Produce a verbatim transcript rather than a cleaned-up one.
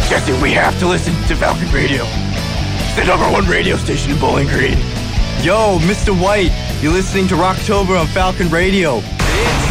Jesse, we have to listen to Falcon Radio. It's the number one radio station in Bowling Green. Yo, Mister White, you're listening to Rocktober on Falcon Radio. It's